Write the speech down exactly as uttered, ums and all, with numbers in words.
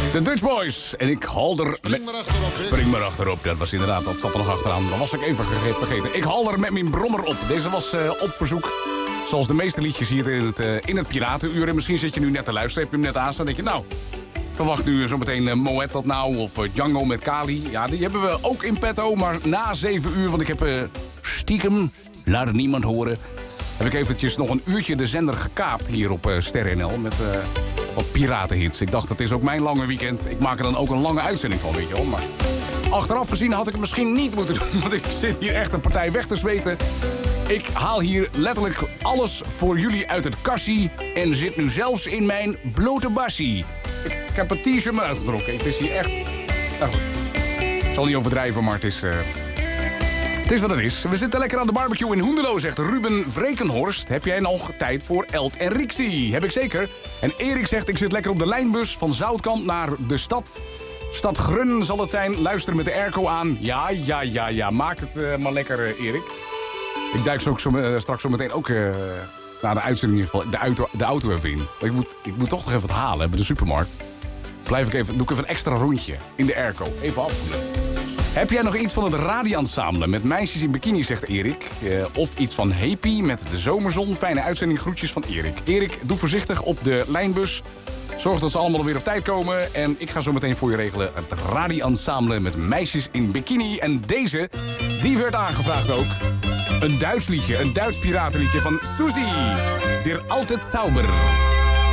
De Dutch Boys. En ik hal er... Spring maar achterop, hè? Spring maar achterop. Dat was inderdaad, dat zat er nog achteraan. Dat was ik even vergeten. Ik hal er met mijn brommer op. Deze was uh, op verzoek. Zoals de meeste liedjes hier in het, uh, in het Piratenuur. En misschien zit je nu net te luisteren. Heb je hem net aanstaan. denk je, nou... Verwacht nu zometeen uh, Moet dat nou of uh, Django met Kali. Ja, die hebben we ook in petto. Maar na zeven uur, want ik heb uh, stiekem, laat het niemand horen... heb ik eventjes nog een uurtje de zender gekaapt hier op uh, Ster N L. Met uh, wat piratenhits. Ik dacht, het is ook mijn lange weekend. Ik maak er dan ook een lange uitzending van, weet je wel. Maar achteraf gezien had ik het misschien niet moeten doen. Want ik zit hier echt een partij weg te zweten. Ik haal hier letterlijk alles voor jullie uit het kassie. En zit nu zelfs in mijn blote bassie. Ik, ik heb een t-shirt me uitgetrokken. Het is hier echt... Nou goed. Ik zal niet overdrijven, maar het is... Uh... Het is wat het is. We zitten lekker aan de barbecue in Hoendelo, zegt Ruben Vrekenhorst. Heb jij nog tijd voor Elt en Rixie? Heb ik zeker. En Erik zegt, ik zit lekker op de lijnbus van Zoutkamp naar de stad. Stad Grun zal het zijn. Luister met de airco aan. Ja, ja, ja, ja. Maak het uh, maar lekker, uh, Erik. Ik duik zo, zo, uh, straks zo meteen ook... Uh, na de uitzending in ieder geval de auto, de auto even in. Ik moet, ik moet toch nog even wat halen bij de supermarkt. Blijf ik even, doe ik even een extra rondje in de airco. Even afkoelen. Heb jij nog iets van het radioensemble met meisjes in bikini, zegt Erik. Uh, of iets van Happy met de zomerzon. Fijne uitzending, groetjes van Erik. Erik, doe voorzichtig op de lijnbus. Zorg dat ze allemaal weer op tijd komen. En ik ga zo meteen voor je regelen het radioensemble met meisjes in bikini. En deze, die werd aangevraagd ook. Een Duits liedje, een Duits piratenliedje van Suzy. Der Alte Zauber.